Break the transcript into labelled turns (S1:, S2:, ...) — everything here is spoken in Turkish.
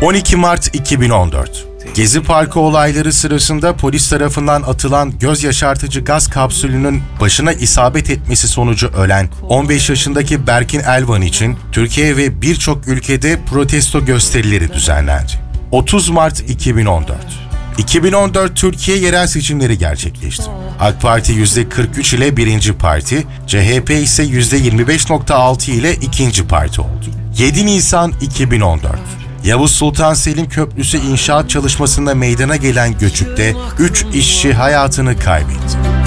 S1: 12 Mart 2014. Gezi Parkı olayları sırasında polis tarafından atılan göz yaşartıcı gaz kapsülünün başına isabet etmesi sonucu ölen 15 yaşındaki Berkin Elvan için Türkiye ve birçok ülkede protesto gösterileri düzenlendi. 30 Mart 2014. 2014 Türkiye yerel seçimleri gerçekleşti. AK Parti %43 ile birinci parti, CHP ise %25.6 ile ikinci parti oldu. 7 Nisan 2014. Yavuz Sultan Selim Köprüsü inşaat çalışmasında meydana gelen göçükte 3 işçi hayatını kaybetti.